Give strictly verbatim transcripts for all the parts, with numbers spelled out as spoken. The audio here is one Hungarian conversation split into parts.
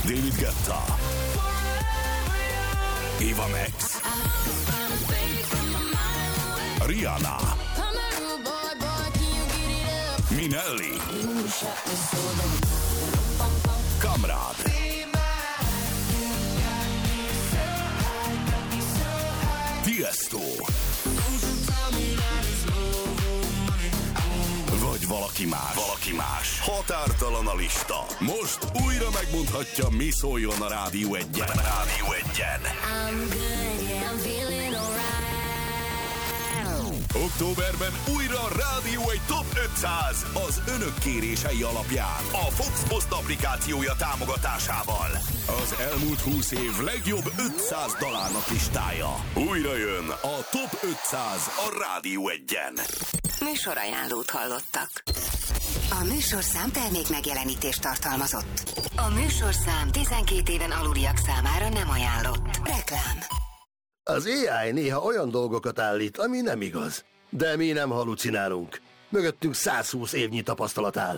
David Guetta, Eva Max, Rihanna, Minelli, Kamrad, Tiesto, vagy valaki más. Valaki más. Határtalan a lista. Most újra megmondhatja, mi szóljon a Rádió egyen. Rádió egyen. Októberben újra a Rádió egy Top ötszáz az önök kérései alapján a Fox Post applikációja támogatásával. Az elmúlt húsz év legjobb ötszáz dalárnak listája. Újra jön a Top ötszáz a Rádió egyen. Műsorajánlót hallottak. A műsorszám termék megjelenítést tartalmazott. A műsorszám tizenkét éven aluliak számára nem ajánlott. Reklám. Az á i néha olyan dolgokat állít, ami nem igaz. De mi nem halucinálunk. Mögöttünk száz húsz évnyi tapasztalat áll.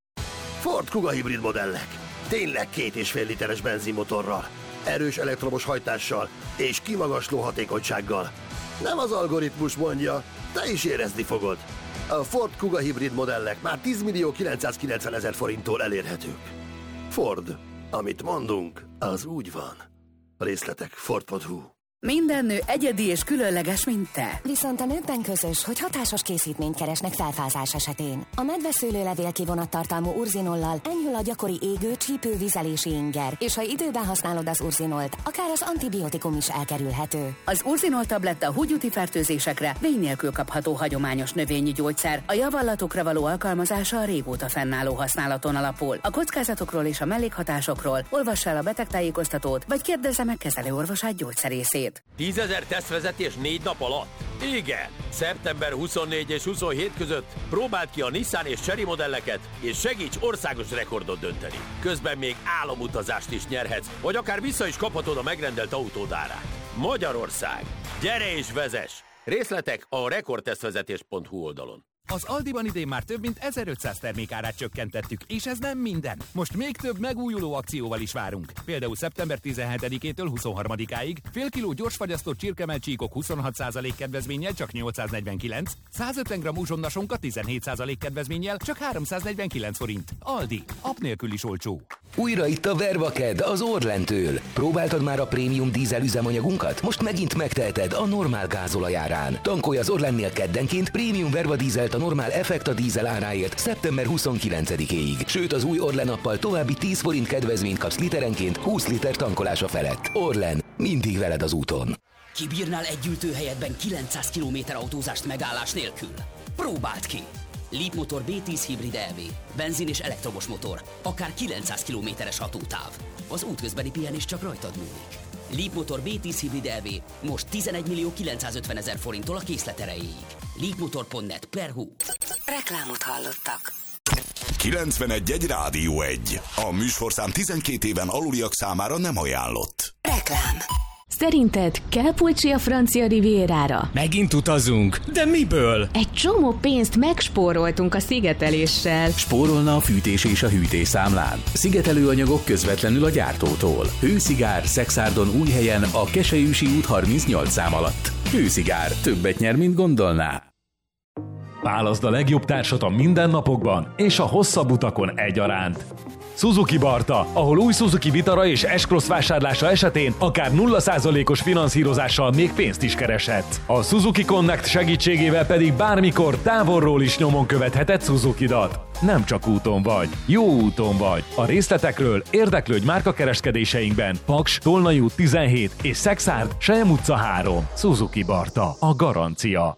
Ford Kuga hibrid modellek. Tényleg két és fél literes benzinmotorral, erős elektromos hajtással és kimagasló hatékonysággal. Nem az algoritmus mondja, te is érezni fogod. A Ford Kuga hibrid modellek már tíz millió kilencszázkilencven ezer forinttól elérhetők. Ford. Amit mondunk, az úgy van. Részletek ford pont hu. Minden nő egyedi és különleges, mint te. Viszont a nőkben közös, hogy hatásos készítményt keresnek felfázás esetén. A medveszőlőlevél kivonattartalmú urzinollal enyhül a gyakori égő, csípő, vizelési inger, és ha időben használod az urzinolt, akár az antibiotikum is elkerülhető. Az urzinol tabletta húgyúti fertőzésekre vény nélkül kapható hagyományos növényi gyógyszer. A javallatokra való alkalmazása a régóta fennálló használaton alapul. A kockázatokról és a mellékhatásokról olvass el a betegtájékoztatót, vagy kérdezze meg kezelőorvosát gyógyszerészét. tízezer tesztvezetés négy nap alatt? Igen! szeptember huszonnégy és huszonhét között próbáld ki a Nissan és Chery modelleket, és segíts országos rekordot dönteni. Közben még álomutazást is nyerhetsz, vagy akár vissza is kaphatod a megrendelt autód árát. Magyarország! Gyere és vezess! Részletek a rekordtesztvezetés pont hu oldalon. Az Aldiban idén már több mint ezerötszáz termékárát csökkentettük, és ez nem minden. Most még több megújuló akcióval is várunk. Például szeptember tizenhetedikétől huszonharmadikáig fél kiló gyorsfagyasztott csirkemelcsíkok huszonhat százalék kedvezménnyel csak nyolcszáznegyvenkilenc, százötven gramm uzsonnasonka tizenhét százalék kedvezménnyel csak háromszáznegyvenkilenc forint. Aldi, app nélkül is olcsó. Újra itt a Vervaked az Orlentől. Próbáltad már a prémium dízel üzemanyagunkat? Most megint megteheted a normál gázolajárán. Tankolj az Orlennél keddenként prémium Verva dízelt a normál Effekta dízel áráért szeptember huszonkilencedikéig. Sőt, az új Orlen appal további tíz forint kedvezményt kapsz literenként húsz liter tankolása felett. Orlen, mindig veled az úton. Kibírnál egy ültőhelyetben kilencszáz kilométer autózást megállás nélkül? Próbáld ki! Leapmotor bé tíz hibrid é vé, benzin és elektromos motor, akár kilencszáz kilométeres hatótáv. Az útközbeni pihenés csak rajtad múlik. Leapmotor bé tíz hibrid é vé most tizenegy millió kilencszázötven ezer forinttól a készlet erejéig. leapmotor pont net per hu. Reklámot hallottak. kilencvenegy egy Rádió egy. A műsorszám tizenkét éven aluliak számára nem ajánlott. Reklám. Szerinted kell pulcsi a francia rivierára? Megint utazunk? De miből? Egy csomó pénzt megspóroltunk a szigeteléssel. Spórolna a fűtés és a hűtés számlán. Szigetelőanyagok közvetlenül a gyártótól. Hőszigár, Szexárdon Újhelyen a Keselyűsi út harmincnyolc szám alatt. Hőszigár, többet nyer, mint gondolná. Válaszd a legjobb társat a mindennapokban és a hosszabb utakon egyaránt. Suzuki Barta, ahol új Suzuki Vitara és S-Cross vásárlása esetén akár nulla százalékos finanszírozással még pénzt is kereshetsz. A Suzuki Connect segítségével pedig bármikor távolról is nyomon követheted Suzukidat. Nem csak úton vagy, jó úton vagy. A részletekről érdeklődj márkakereskedéseinkben. Paks, Tolnai út tizenhét és Szexárd, Selyem utca három. Suzuki Barta, a garancia.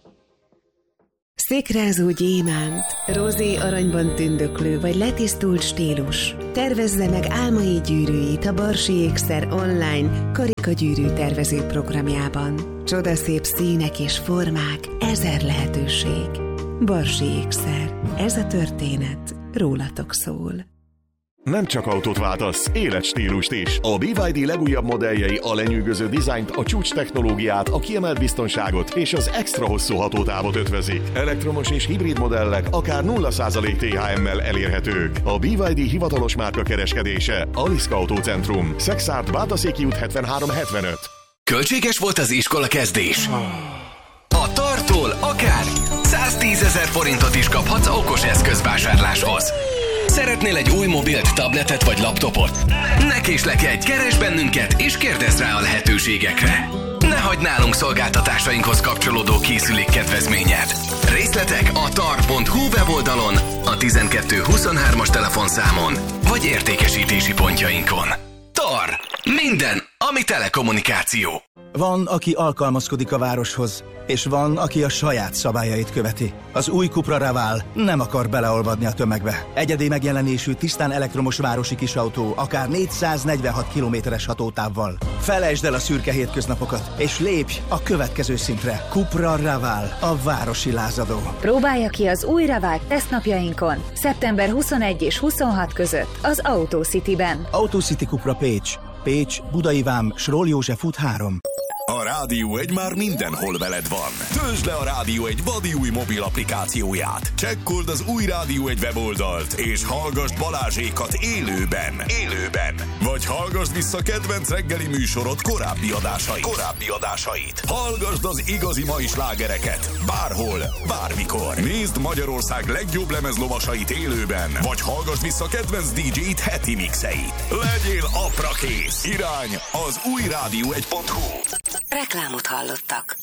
Székrázó gyémánt, rozé aranyban tündöklő vagy letisztult stílus. Tervezze meg álmai gyűrűit a Barsi Ékszer online karikagyűrű tervező programjában. Csodaszép színek és formák, ezer lehetőség. Barsi Ékszer. Ez a történet rólatok szól. Nem csak autót váltasz, életstílust is. A bé vé dé legújabb modelljei a lenyűgöző dizájnt, a csúcs technológiát, a kiemelt biztonságot és az extra hosszú hatótávot ötvözik. Elektromos és hibrid modellek akár nulla százalék té há em-mel elérhetők. A bé vé dé hivatalos márka kereskedése, Aliszka Autócentrum, Szexárd, Bátaszéki út hetvenhárom hetvenöt. Költséges volt az iskola kezdés? A Tartól akár száztízezer forintot is kaphatsz okos eszközvásárláshoz. Szeretnél egy új mobilt, tabletet vagy laptopot? Ne késlekedj, keresd bennünket és kérdezz rá a lehetőségekre. Ne hagyd nálunk szolgáltatásainkhoz kapcsolódó készülék kedvezményed. Részletek a tar pont hu weboldalon, a tizenkettő huszonhármas telefonszámon vagy értékesítési pontjainkon. Tar. Minden, ami telekommunikáció. Van, aki alkalmazkodik a városhoz, és van, aki a saját szabályait követi. Az új Cupra Raval nem akar beleolvadni a tömegbe. Egyedi megjelenésű, tisztán elektromos városi kisautó, akár négyszáznegyvenhat kilométeres hatótávval. Felejtsd el a szürke hétköznapokat, és lépj a következő szintre. Cupra Raval, a városi lázadó. Próbálja ki az új Raval tesztnapjainkon, szeptember huszonegy és huszonhat között az AutoCity-ben. AutoCity Cupra Pécs. Pécs, Budai Vám, Sról József út három. A Rádió egy már mindenhol veled van. Töltsd le a Rádió egy vadi új mobil applikációját. Csekkold az új Rádió egy weboldalt, és hallgassd Balázsékat élőben. Élőben. Vagy hallgassd vissza kedvenc reggeli műsorod korábbi adásait. Korábbi adásait. Hallgassd az igazi mai slágereket. Bárhol, bármikor. Nézd Magyarország legjobb lemezlovasait élőben. Vagy hallgassd vissza kedvenc dé dzsé-t heti mixeit. Legyél aprakész. Irány az új rádió egy pont hu. Reklámot hallottak.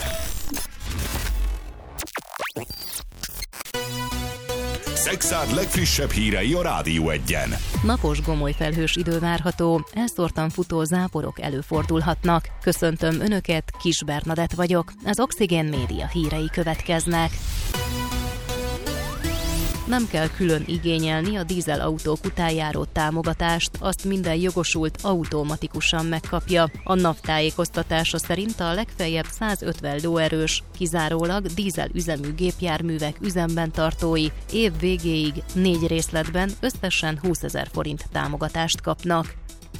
Szexárd legfrissebb hírei a Rádió egyen. Napos, gomoly felhős idő várható, elszórtan futó záporok előfordulhatnak. Köszöntöm Önöket, Kis Bernadett vagyok. Az Oxigén Média hírei következnek. Nem kell külön igényelni a dízelautók után járó támogatást, azt minden jogosult automatikusan megkapja. A NAV tájékoztatása szerint a legfeljebb százötven lóerős, kizárólag dízelüzemű gépjárművek üzemben tartói év végéig négy részletben összesen húszezer forint támogatást kapnak.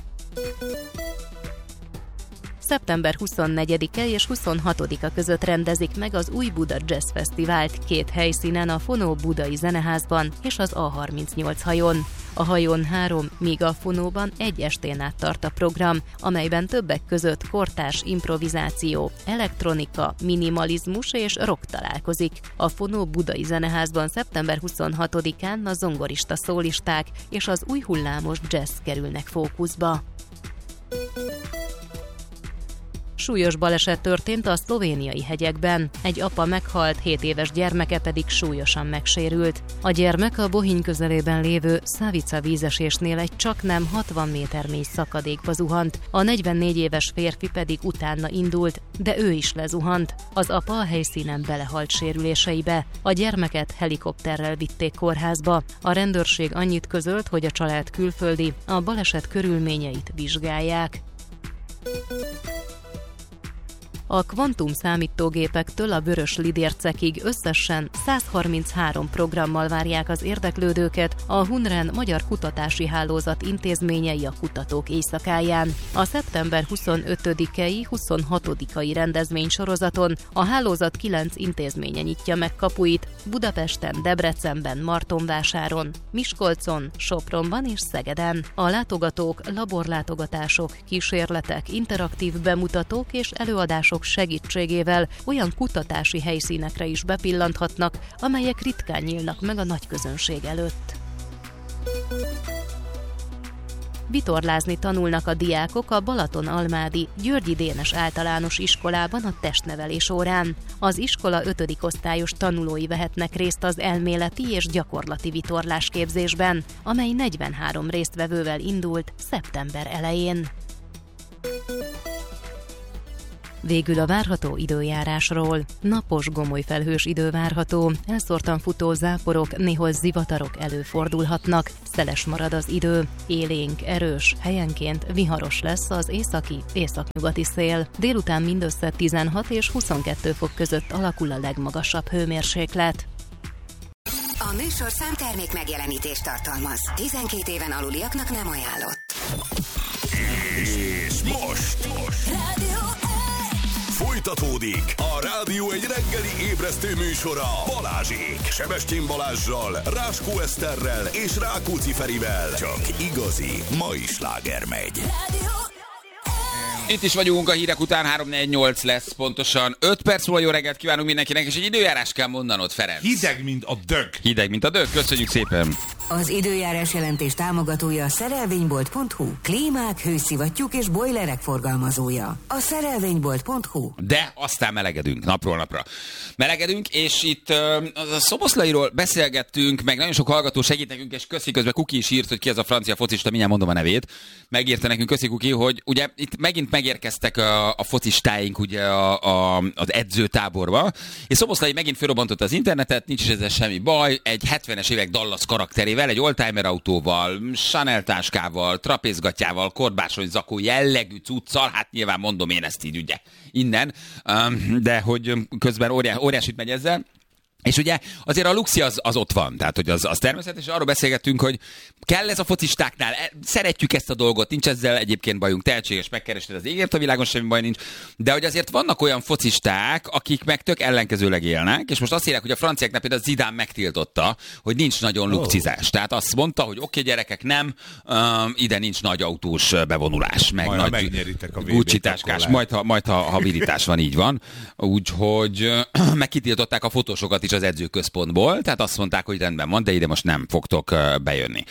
szeptember huszonnegyedike és huszonhatodika között rendezik meg az Új Buda Jazz Fesztivált két helyszínen, a Fonó Budai Zeneházban és az á harmincnyolc hajón. A hajón három, míg a Fonóban egy estén át tart a program, amelyben többek között kortárs improvizáció, elektronika, minimalizmus és rock találkozik. A Fonó Budai Zeneházban szeptember huszonhatodikán a zongorista szólisták és az új hullámos jazz kerülnek fókuszba. Súlyos baleset történt a szlovéniai hegyekben. Egy apa meghalt, hét éves gyermeke pedig súlyosan megsérült. A gyermek a Bohinj közelében lévő Savica vízesésnél egy csaknem hatvan méter mély szakadékba zuhant, a negyvennégy éves férfi pedig utána indult, de ő is lezuhant. Az apa a helyszínen belehalt sérüléseibe. A gyermeket helikopterrel vitték kórházba. A rendőrség annyit közölt, hogy a család külföldi, a baleset körülményeit vizsgálják. A kvantum számítógépektől a vörös lidércekig összesen száz harminchárom programmal várják az érdeklődőket a Hunren Magyar Kutatási Hálózat intézményei a Kutatók Éjszakáján. A szeptember huszonötödikei huszonhatodikai rendezvény sorozaton a hálózat kilenc intézménye nyitja meg kapuit Budapesten, Debrecenben, Martonvásáron, Miskolcon, Sopronban és Szegeden. A látogatók laborlátogatások, kísérletek, interaktív bemutatók és előadások segítségével olyan kutatási helyszínekre is bepillanthatnak, amelyek ritkán nyílnak meg a nagy közönség előtt. Vitorlázni tanulnak a diákok a Balatonalmádi Györgyi Dénes általános iskolában a testnevelés órán. Az iskola ötödik osztályos tanulói vehetnek részt az elméleti és gyakorlati vitorlásképzésben, amely negyvenhárom résztvevővel indult szeptember elején. Végül a várható időjárásról. Napos, gomoly felhős idő várható, elszórtan futó záporok, néhol zivatarok előfordulhatnak, szeles marad az idő, élénk, erős, helyenként viharos lesz az északi, északnyugati szél. Délután mindössze tizenhat és huszonkettő fok között alakul a legmagasabb hőmérséklet. A A műsorszám termék megjelenítést tartalmaz. tizenkét éven aluliaknak nem ajánlott. És most, most. Folytatódik a Rádió egy reggeli ébresztő műsora Balázsék, Sebestyén Balázssal, Ráskó Eszterrel és Rákóczi Ferivel. Csak igazi mai sláger megy. Itt is vagyunk a hírek után, három négy nyolc lesz pontosan. öt perc múlva jó reggelt kívánunk mindenkinek, és egy időjárás kell mondanod, Ferenc. Hideg, mint a dög. Hideg, mint a dög, köszönjük szépen. Az időjárás jelentés támogatója a szerelvénybolt pont hu. Klímák, hőszivattyúk és bojlerek forgalmazója. A szerelvénybolt pont hu. De aztán melegedünk, napról napra. Melegedünk, és itt uh, a Szoboszlairól beszélgettünk, meg nagyon sok hallgató segít nekünk, és köszi, közben Kuki is írt, hogy ki az a francia focista, mindjárt mondom a nevét. Megírta nekünk, köszi Kuki, hogy ugye itt megint megérkeztek a, a focistáink ugye a, a, az edzőtáborba, és Szoboszlai megint fölrobbantotta az internetet, nincs is ezzel semmi baj, egy hetvenes évek Dallas karakterével, egy oldtimer autóval, Chanel táskával, trapézgatjával, korbásony zakó jellegű cuccal, hát nyilván mondom én ezt így ugye innen, de hogy közben óriás, óriásit megy ezzel. És ugye azért a luxi az, az ott van, tehát hogy az, az természetes, és arról beszélgettünk, hogy kell ez a focistáknál, szeretjük ezt a dolgot, nincs ezzel egyébként bajunk, tehetséges, megkerested az égért a világon, semmi baj nincs, de hogy azért vannak olyan focisták, akik meg tök ellenkezőleg élnek, és most azt írják, hogy a franciáknál például Zidane megtiltotta, hogy nincs nagyon lukcizás. Tehát azt mondta, hogy oké, okay, gyerekek, nem, um, ide nincs nagy autós bevonulás, meg majd nagy Gucci táskás, majd ha, majd ha habilitás van, így van. Úgyhogy megkitiltották a fotósokat is az edzőközpontból, tehát azt mondták, hogy rendben van, de ide most nem fogtok bejönni.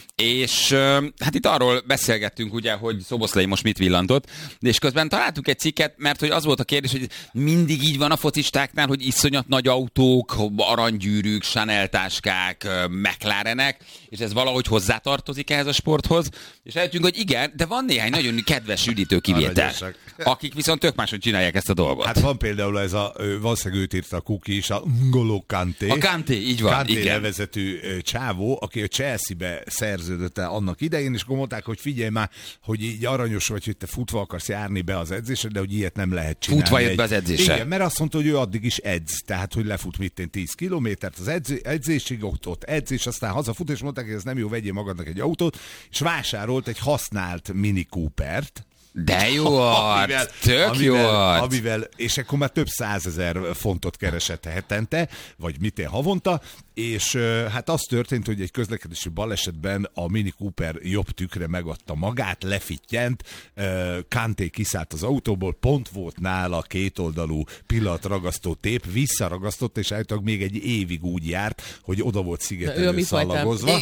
És hát itt arról beszélgettünk ugye, hogy Szoboszlai most mit villantott, és közben találtuk egy cikket, mert hogy az volt a kérdés, hogy mindig így van a focistáknál, hogy iszonyat nagy autók, aranygyűrűk, Chanel táskák, McLarenek, és ez valahogy hozzátartozik ehhez a sporthoz, és eljöttünk, hogy igen, de van néhány nagyon kedves üdítő kivétel, akik viszont tök máshogy csinálják ezt a dolgot. Hát van például ez a, valószínűleg őt írta a Kuki is, a N'Golo Kanté. A Kanté, így van, Kanté igen. nevezetű csávó, aki a Chelsea-be szerződött el annak idején, és gondolták, hogy figyelj már, hogy így aranyos vagy, hogy te futva akarsz járni be az edzésre, de hogy ilyet nem lehet csinálni. Futva jött be az edzésre. Igen, mert azt mondta, hogy ő addig is edz, tehát hogy lefut mitten tíz kilométert az edz, edzésig, ott, ott edz, és aztán hazafut, és mondták, hogy ez nem jó, vegyél magadnak egy autót, és vásárolt egy használt Mini Coopert. De jó arc, tök amivel, jó arc. Amivel, és akkor már több százezer fontot keresett hetente, vagy mitén havonta, és hát az történt, hogy egy közlekedési balesetben a Mini Cooper jobb tükre megadta magát, lefittyent, Kanté kiszállt az autóból, pont volt nála kétoldalú pillanatragasztó tép, visszaragasztott, és állítólag még egy évig úgy járt, hogy oda volt szigetelő szalagozva.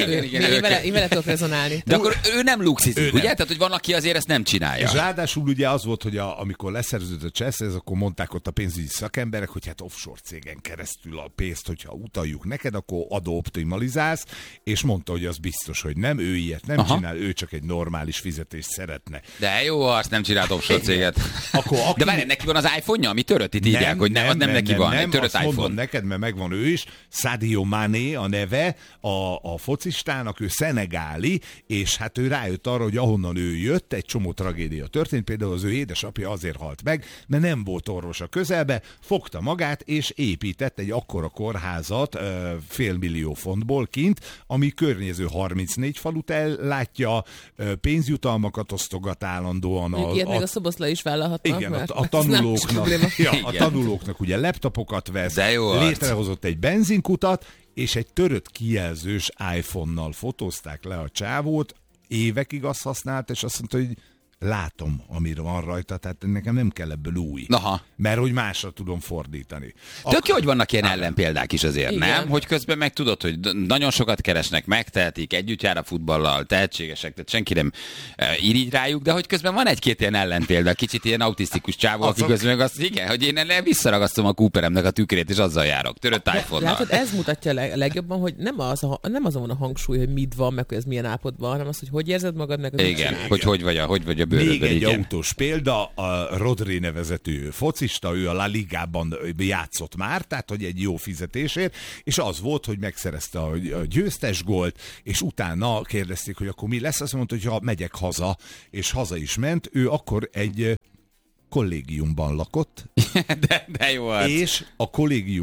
Én vele tudok rezonálni. De akkor ő nem luxizik, ugye? Tehát, hogy van, aki azért ezt nem csinálja. És ráadásul ugye az volt, hogy a, amikor leszerződött a Chelsea, akkor mondták ott a pénzügyi szakemberek, hogy hát offshore cégen keresztül a pénzt, hogyha utaljuk neked, akkor adóoptimalizálsz, és mondta, hogy az biztos, hogy nem, ő ilyet nem Aha. csinál, ő csak egy normális fizetést szeretne. De jó, azt nem csinált offshore céget. Akkor, aki... De várj, neki van az iPhone-ja, ami törött itt írják, hogy nem, nem, nem neki nem, van, nem, törött azt iPhone. Mondom neked, mert megvan ő is, Sadio Mané a neve, a, a focistának, ő szenegáli, és hát ő rájött arra, hogy ahonnan ő jött, egy csomó tragédia történt, például az ő édesapja azért halt meg, mert nem volt orvos a közelbe, fogta magát, és épített egy akkora kórházat félmillió fontból kint, ami környező harmincnégy falut ellátja, pénzjutalmakat osztogat állandóan. A, ilyet a, meg a Szoboszlai is vállalhatna. Igen, a, a, tanulóknak, ja, a tanulóknak ugye laptopokat vesz, létrehozott egy benzinkutat, és egy törött kijelzős iPhone-nal fotózták le a csávót, évekig azt használt, és azt mondta, hogy látom, amire van rajta, tehát nekem nem kell ebből új. Aha. Mert hogy másra tudom fordítani. Tök jó, hogy vannak ilyen ellenpéldák is azért, igen. Nem? Hogy közben meg tudod, hogy nagyon sokat keresnek, megtehetik, együtt jár a futballal, tehetségesek, tehát senki nem uh, irigy rájuk, de hogy közben van egy-két ilyen ellenpélda, kicsit ilyen autisztikus csávó, aki közben meg azt, igen, hogy én visszaragasztom a Cooperemnek a tükrét, és azzal járok, törött iPhone-nal. Látod, ez mutatja leg, legjobban, hogy nem, az a, nem azon a hangsúly, hogy mit van, meg hogy ez milyen állapotban, hanem az, hogy hogy érzed magad, meg igen, hogy hogy vagy a, hogy vagy a bőrödben. Még egy igen. autós példa, a Rodri nevezetű focista, ő a La Ligában játszott már, tehát hogy egy jó fizetésért, és az volt, hogy megszerezte a győztes gólt, és utána kérdezték, hogy akkor mi lesz, azt mondta, hogy ha megyek haza, és haza is ment, ő akkor egy kollégiumban lakott, de, de jó arc. És a kollégium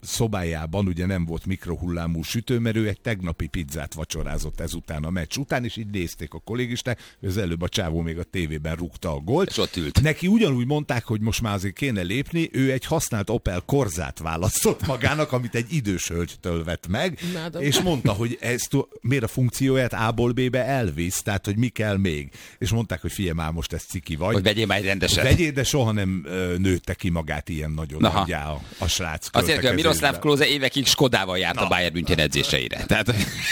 szobájában ugye nem volt mikrohullámú sütő, mert ő egy tegnapi pizzát vacsorázott ezután a meccs után, és így nézték a kollégisták, az előbb a csávó még a tévében rúgta a gólt. És ott ült. Neki ugyanúgy mondták, hogy most már azért kéne lépni, ő egy használt Opel Corzát választott magának, amit egy idős hölgytől vett meg, Nádom. és mondta, hogy ezt miért a funkcióját A-ból B-be elvisz, tehát hogy mi kell még. És mondták, hogy figyelj már, most ez ciki vagy. Hogy vegyél már egy rendeset. Vegyél, de soha nem ö, nőtte ki magát ilyen nagyon nagyjá a, a srác. Azért, hogy a Miroslav Klose évekig Skodával járt Na. a Bayern München edzéseire. Tehát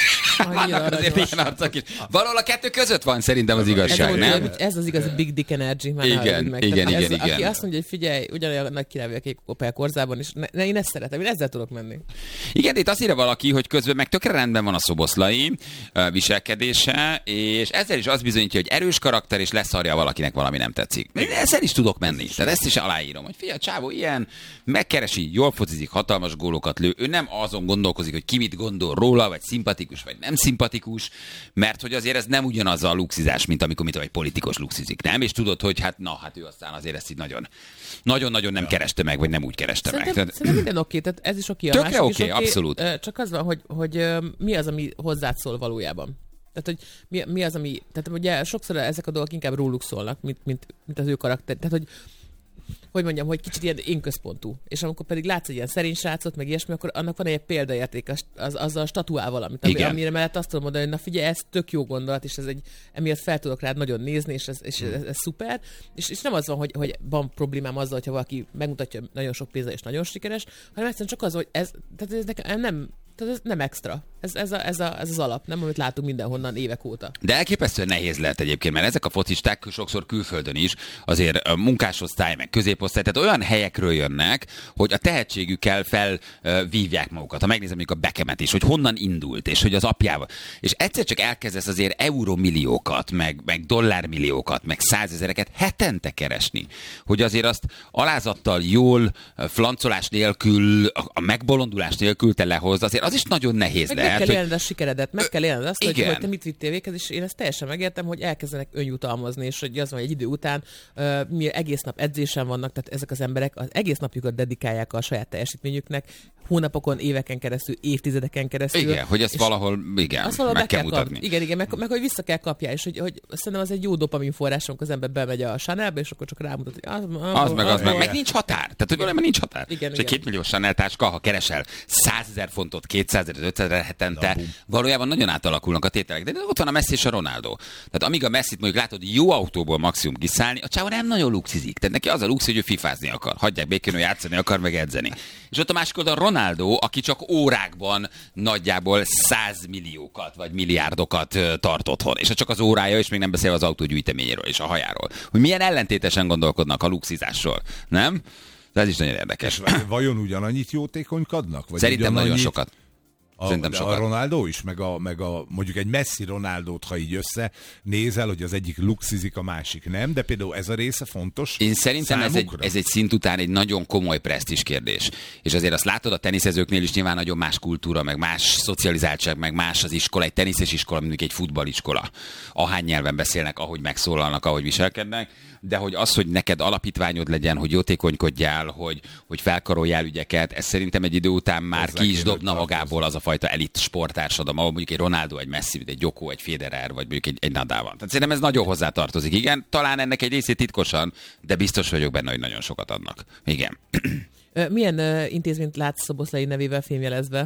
vannak azért ilyen arcok is. Valahol a kettő között van szerintem az igazság, ez nem? Ez az igazi Big Dick Energy. Már igen, meg. igen, igen, ez, igen. Aki azt mondja, hogy figyelj, ugyanolyan nagy király vagyok egy Opel Corzában, és ne, ne, én ezt szeretem, én ezzel tudok menni. Igen, de itt azt írja valaki, hogy közben meg tökre rendben van a Szoboszlai uh, viselkedése, és ezzel is az bizonyítja, hogy erős karakter, és leszarja valakinek valami nem tetszik. Még ezzel is tudok menni. Tehát ezt is aláírom, hogy figyelj, csávó ilyen, megkeresi, jól focizik, hatalmas gólokat lő. Ő nem azon gondolkozik, hogy ki mit gondol róla, vagy szimpatikus, vagy nem szimpatikus, mert hogy azért ez nem ugyanaz a luxizás, mint amikor mit egy politikus luxizik, nem? És tudod, hogy hát na, hát ő aztán azért ezt így nagyon nagyon-nagyon nem kereste meg, vagy nem úgy kereste szerintem, meg. Tehát... Szerintem minden oké, tehát ez is oké, a Tökre másik oké, is oké, abszolút. Csak az van, hogy, hogy mi az, ami hozzád szól valójában. Tehát, hogy mi, mi az, ami... Tehát ugye sokszor ezek a dolgok inkább róluk szólnak, mint, mint, mint az ő karakter. Tehát, hogy hogy mondjam, hogy kicsit ilyen én központú. És amikor pedig látsz egy ilyen szerény srácot, meg ilyesmi, akkor annak van egy példaérték az, az, az a statuával, amit, ami, amire mellett azt tudom mondani, hogy na figyelj, ez tök jó gondolat, és ez egy, emiatt fel tudok rád nagyon nézni, és ez, és ez, ez szuper. És, és nem az van, hogy, hogy van problémám azzal, hogyha valaki megmutatja nagyon sok pénzzel és nagyon sikeres, hanem egyszerűen csak az, hogy ez, tehát ez nekem nem, tehát ez nem extra. Ez, ez, a, ez, a, ez az alap, nem, amit látunk mindenhonnan évek óta. De elképesztően nehéz lehet egyébként, mert ezek a focisták sokszor külföldön is azért a munkásosztály, meg középosztály, tehát olyan helyekről jönnek, hogy a tehetségükkel felvívják magukat. Ha megnézem mondjuk a Beckhamet is, hogy honnan indult, és hogy az apjával. És egyszer csak elkezdesz azért euromilliókat, meg, meg dollármilliókat, meg százezereket hetente keresni. Hogy azért azt alázattal, jól, flancolás nélkül, a megbolondulás nélkül te lehozd, azért az is nagyon nehéz meg lehet. Meg kell élned a sikeredet, meg kell élned azt, hogy, hogy te mit vittél véghez, és én ezt teljesen megértem, hogy elkezdenek önjutalmazni, és hogy az van, egy idő után uh, mi egész nap edzésen vannak, tehát ezek az emberek az egész napjukat dedikálják a saját teljesítményüknek, hónapokon, éveken keresztül, évtizedeken keresztül. Igen, hogy ezt valahol, igen, azt valahol meg kell kell mutatni. Kap, igen, igen, meg, meg hogy vissza kell kapja, és hogy, hogy szerintem az egy jó dopamin forrás, amikor az ember bemegy a Chanelbe, és akkor csak rámutat, hogy az, az, az meg, az, az meg, meg nincs határ. Tehát, hogy valójában nincs határ. Igen, és egy két millió Chanel táska, ha keresel százezer fontot, kétszázezer, ötszázezer hetente, valójában nagyon átalakulnak a tételek. De ott van a Messi és a Ronaldo. Tehát amíg a Messit mondjuk látod jó autóból maximum kiszállni, a csávó nem nagyon luxizik. Tehát neki az a lux, hogy ő fifázni akar. Hagyják békén, hogy játszani akar, meg edzeni. És ott a másik oldalon Ronaldo, aki csak órákban nagyjából százmilliókat vagy milliárdokat tart otthon. És csak az órája, és még nem beszél az autó gyűjteményéről és a hajáról. Hogy milyen ellentétesen gondolkodnak a luxizásról, nem? De ez is nagyon érdekes. És vajon ugyanannyit jótékonykodnak? Vagy Szerintem ugyanannyit... nagyon sokat. A, a Ronaldo is, meg a, meg a mondjuk egy Messi Ronaldót, ha így összenézel, hogy az egyik luxizik, a másik nem, de például ez a része fontos. Én szerintem ez egy, ez egy szint után egy nagyon komoly presztízs kérdés. És azért azt látod a teniszezőknél is nyilván nagyon más kultúra, meg más szocializáltság, meg más az iskola, egy teniszes iskola, mint egy futballiskola. Ahány nyelven beszélnek, ahogy megszólalnak, ahogy viselkednek, de hogy az, hogy neked alapítványod legyen, hogy jótékonykodjál, hogy, hogy felkaroljál ügyeket, ez szerintem egy idő után már ez ki is dobna magából az a fajta elit sporttársadalom, ahol mondjuk egy Ronaldo, egy Messi, egy Joko, egy Federer, vagy mondjuk egy, egy Nadal van. Tehát szerintem ez nagyon hozzátartozik. Igen, talán ennek egy részét titkosan, de biztos vagyok benne, hogy nagyon sokat adnak. Igen. Milyen uh, intézményt látsz Szoboszlai nevével fémjelezve?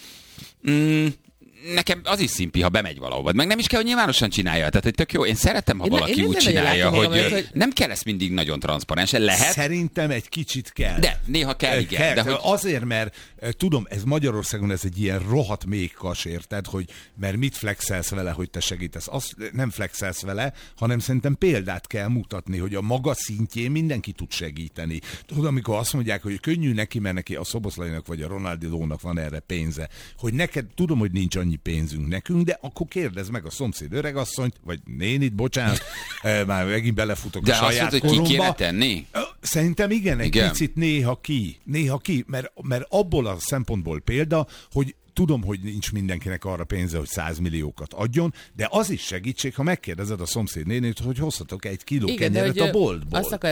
Mm. Nekem az is szimpi, ha bemegy valahova. Meg nem is kell, hogy nyilvánosan csinálja. Tehát, hogy tök jó. Én szeretem, ha én valaki én úgy csinálja, hogy, hogy, hogy nem kell ezt mindig nagyon transzparensen. Lehet. Szerintem egy kicsit kell. De, néha kell, igen. Kell, de hogy... Azért, mert tudom, ez Magyarországon ez egy ilyen rohadt méhkas, érted, hogy mert mit flexelsz vele, hogy te segítesz. Azt nem flexelsz vele, hanem szerintem példát kell mutatni, hogy a maga szintjén mindenki tud segíteni. Tudod, amikor azt mondják, hogy könnyű neki, mert neki a Szoboszlainak vagy a Ronaldinónak van erre pénze. Hogy neked, tudom, hogy nincs annyi pénzünk nekünk, de akkor kérdezd meg a szomszéd öregasszonyt, vagy nénit, bocsánat, már megint belefutok de a saját azt koromba. De ki kéne tenni? Szerintem igen, egy igen. picit néha ki. Néha ki, mert, mert abból a szempontból példa, hogy tudom, hogy nincs mindenkinek arra pénze, hogy százmilliókat adjon, de az is segítség, ha megkérdezed a szomszéd nénit, hogy hozhatok egy kiló igen, kenyeret a boltból. Azt akar